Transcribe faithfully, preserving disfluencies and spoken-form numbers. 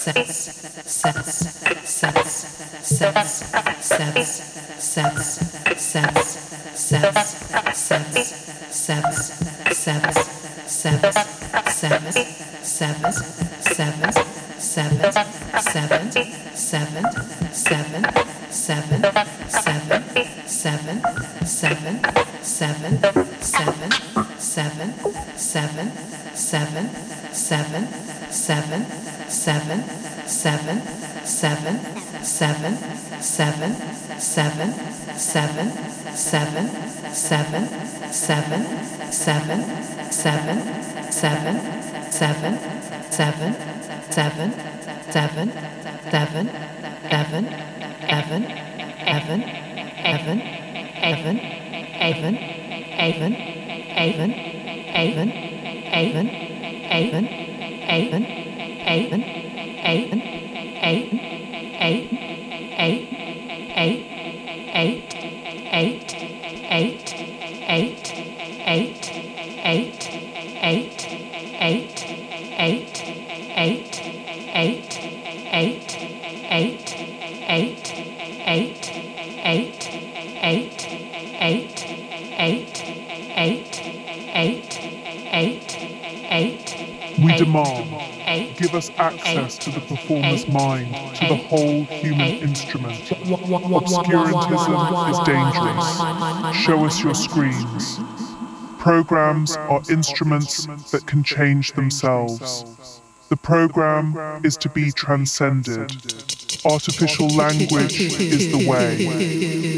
We demand, give us access to the performer's mind, to the whole human instrument. Obscurantism is dangerous. Show us your screens. Programs are instruments that can change themselves. The program is to be transcended. Artificial language is the way.